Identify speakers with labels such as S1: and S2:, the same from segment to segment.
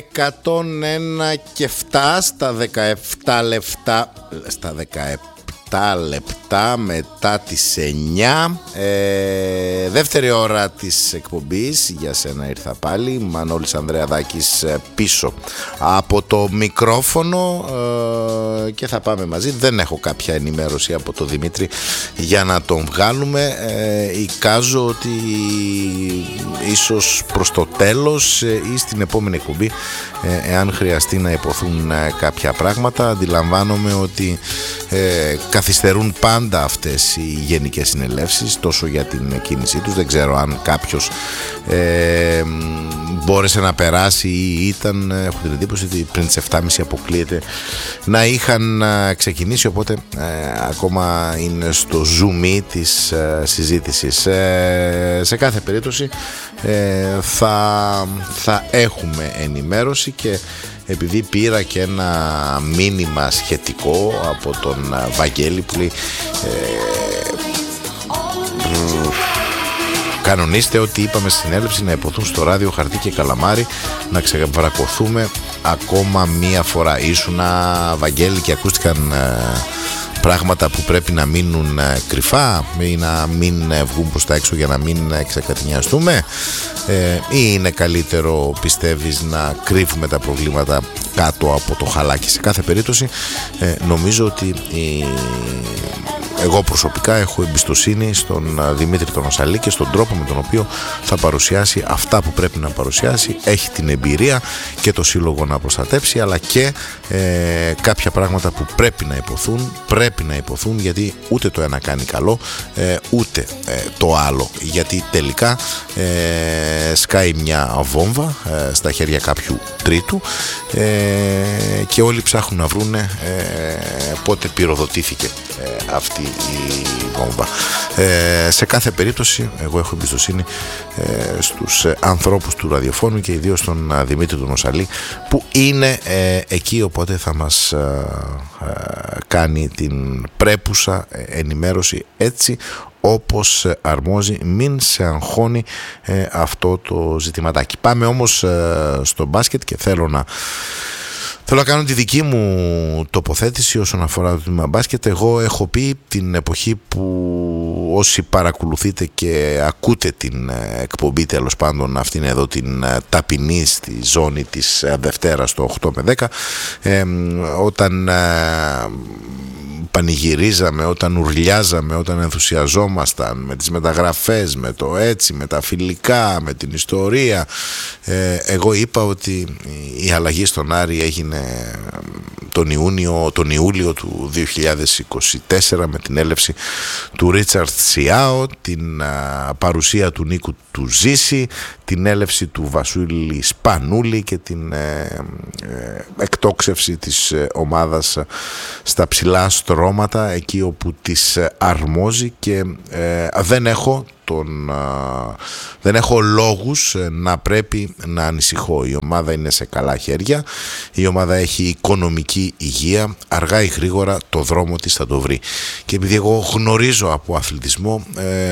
S1: 101 και 7 στα 17 λεπτά. Στα 17 λεπτά μετά τις 9. Δεύτερη ώρα της εκπομπής. Για σένα ήρθα πάλι. Μανώλης Ανδρεαδάκης πίσω από το μικρόφωνο και θα πάμε μαζί. Δεν έχω κάποια ενημέρωση από τον Δημήτρη για να τον βγάλουμε. Εικάζω ότι ίσως προς το τέλος ή στην επόμενη εκπομπή, εάν χρειαστεί να υποθούν κάποια πράγματα. Αντιλαμβάνομαι ότι καθυστερούν πάντα αυτές οι γενικές συνελεύσεις, τόσο για την κίνησή τους. Δεν ξέρω αν κάποιος μπόρεσε να περάσει ή ήταν, έχω την εντύπωση ότι πριν τις 7.30 αποκλείεται να είχαν ξεκινήσει, οπότε ακόμα είναι στο zoom της συζήτησης. Σε κάθε περίπτωση θα έχουμε ενημέρωση, και επειδή πήρα και ένα μήνυμα σχετικό από τον Βαγγέλη που λέει κανονίστε ότι είπαμε στην συνέλευση να υποθούν στο ράδιο Χαρτί και Καλαμάρι, να ξεβρακωθούμε ακόμα μία φορά. Ήσουνα, Βαγγέλη, και ακούστηκαν πράγματα που πρέπει να μείνουν κρυφά ή να μην βγουν προς τα έξω για να μην ξεκατηνιαστούμε, ή είναι καλύτερο, πιστεύεις, να κρύβουμε τα προβλήματα κάτω από το χαλάκι? Σε κάθε περίπτωση νομίζω ότι εγώ προσωπικά έχω εμπιστοσύνη στον Δημήτρη τον Οσαλή και στον τρόπο με τον οποίο θα παρουσιάσει αυτά που πρέπει να παρουσιάσει. Έχει την εμπειρία και το σύλλογο να προστατέψει, αλλά και κάποια πράγματα που πρέπει να υποθούν, γιατί ούτε το ένα κάνει καλό, ούτε το άλλο, γιατί τελικά σκάει μια βόμβα στα χέρια κάποιου τρίτου και όλοι ψάχνουν να βρούνε πότε πυροδοτήθηκε αυτή η βόμβα. Σε κάθε περίπτωση εγώ έχω εμπιστοσύνη στους ανθρώπους του ραδιοφώνου και ιδίως στον Δημήτρη τον Οσαλή, που είναι εκεί, οπότε θα μας κάνει την πρέπουσα ενημέρωση έτσι όπως αρμόζει. Μην σε αγχώνει αυτό το ζητηματάκι. Πάμε όμως στο μπάσκετ και θέλω να κάνω τη δική μου τοποθέτηση όσον αφορά το τμήμα μπάσκετ. Εγώ έχω πει την εποχή που όσοι παρακολουθείτε και ακούτε την εκπομπή, τέλος πάντων αυτήν εδώ την ταπεινή στη ζώνη της Δευτέρας το 8 με 10, όταν πανηγυρίζαμε, όταν ουρλιάζαμε, όταν ενθουσιαζόμασταν με τις μεταγραφές, με το έτσι, με τα φιλικά, με την ιστορία, εγώ είπα ότι η αλλαγή στον Άρη έγινε τον Ιούλιο του 2024 με την έλευση του Ρίτσαρντ Σιάο, την παρουσία του Νίκου του Ζήση, την έλευση του Βασούλη Σπανούλη και την εκτόξευση της ομάδας στα ψηλά στρώματα, εκεί όπου της αρμόζει, και δεν έχω λόγους να πρέπει να ανησυχώ. Η ομάδα είναι σε καλά χέρια, η ομάδα έχει οικονομική υγεία, αργά ή γρήγορα το δρόμο της θα το βρει. Και επειδή εγώ γνωρίζω από αθλητισμό,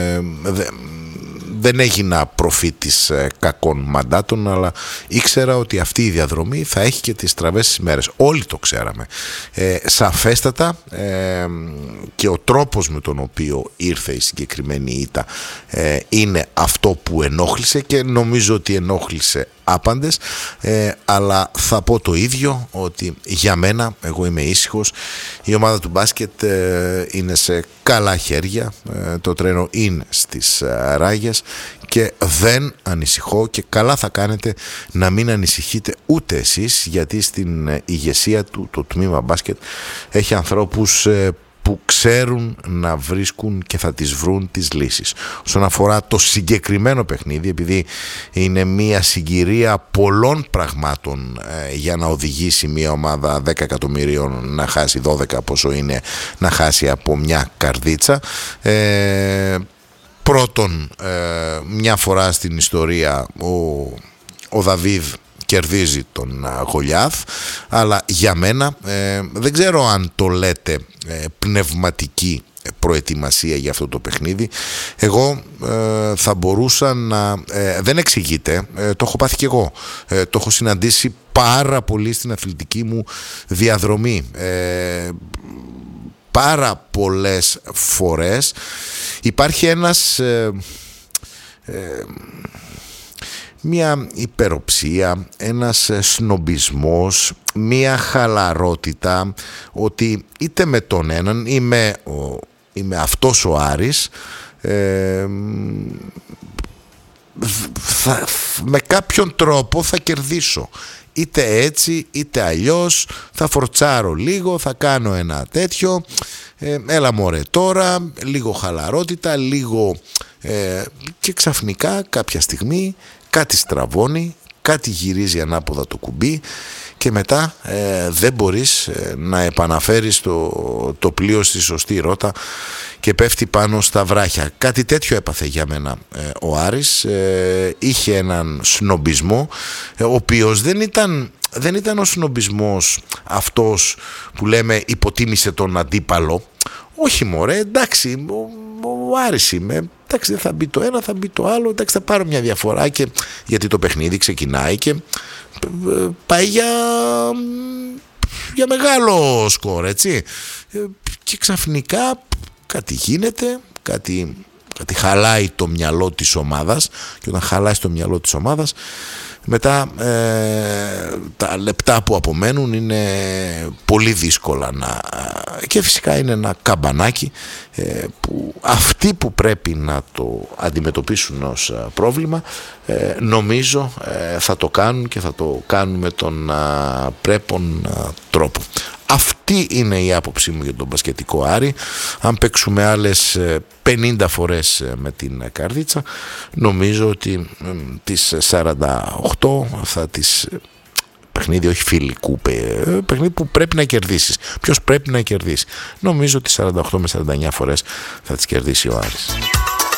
S1: δεν έγινα προφήτης κακών μαντάτων, αλλά ήξερα ότι αυτή η διαδρομή θα έχει και τις στραβές ημέρες. Όλοι το ξέραμε σαφέστατα, και ο τρόπος με τον οποίο ήρθε η συγκεκριμένη ήττα είναι αυτό που ενόχλησε, και νομίζω ότι ενόχλησε άπαντες, αλλά θα πω το ίδιο, ότι για μένα, εγώ είμαι ήσυχος, η ομάδα του μπάσκετ είναι σε καλά χέρια, το τρένο είναι στις ράγες και δεν ανησυχώ, και καλά θα κάνετε να μην ανησυχείτε ούτε εσείς, γιατί στην ηγεσία του το τμήμα μπάσκετ έχει ανθρώπους που ξέρουν να βρίσκουν και θα τις βρουν τις λύσεις. Όσον αφορά το συγκεκριμένο παιχνίδι, επειδή είναι μια συγκυρία πολλών πραγμάτων για να οδηγήσει μια ομάδα 10 εκατομμυρίων να χάσει 12, πόσο είναι να χάσει από μια καρδίτσα. Πρώτον, μια φορά στην ιστορία ο Δαβίδ κερδίζει τον Γολιάθ, αλλά για μένα δεν ξέρω αν το λέτε πνευματική προετοιμασία για αυτό το παιχνίδι. Εγώ θα μπορούσα να... δεν εξηγείται, το έχω πάθει κι εγώ, το έχω συναντήσει πάρα πολύ στην αθλητική μου διαδρομή, πάρα πολλές φορές. Υπάρχει μια υπεροψία, ένας σνομπισμός, μια χαλαρότητα, ότι είτε με τον έναν είμαι αυτός ο Άρης, με κάποιον τρόπο θα κερδίσω, είτε έτσι είτε αλλιώς, θα φορτσάρω λίγο, θα κάνω ένα τέτοιο, έλα μωρέ τώρα, λίγο χαλαρότητα, λίγο και ξαφνικά κάποια στιγμή κάτι στραβώνει, κάτι γυρίζει ανάποδα το κουμπί και μετά δεν μπορείς να επαναφέρεις το πλοίο στη σωστή ρότα και πέφτει πάνω στα βράχια. Κάτι τέτοιο έπαθε για μένα ο Άρης. Είχε έναν σνομπισμό, ο οποίος δεν ήταν ο σνομπισμός αυτός που λέμε υποτίμησε τον αντίπαλο. Όχι μωρέ, εντάξει, ο Άρης είμαι, εντάξει, δεν θα μπει το ένα, θα μπει το άλλο, εντάξει, θα πάρω μια διαφορά, και γιατί το παιχνίδι ξεκινάει και πάει για μεγάλο σκορ, έτσι. Και ξαφνικά κάτι γίνεται, κάτι χαλάει το μυαλό της ομάδας, και όταν χαλάει το μυαλό της ομάδας, μετά τα λεπτά που απομένουν είναι πολύ δύσκολα και φυσικά είναι ένα καμπανάκι που αυτοί που πρέπει να το αντιμετωπίσουν ως πρόβλημα νομίζω θα το κάνουν, και θα το κάνουν με τον πρέπον τρόπο. Αυτή είναι η άποψή μου για τον μπασκετικό Άρη. Αν παίξουμε άλλες 50 φορές με την καρδίτσα, νομίζω ότι τις 48 θα τις... Παιχνίδι όχι φιλικού, παιχνίδι που πρέπει να κερδίσεις. Ποιος πρέπει να κερδίσει? Νομίζω ότι 48 με 49 φορές θα τις κερδίσει ο Άρης.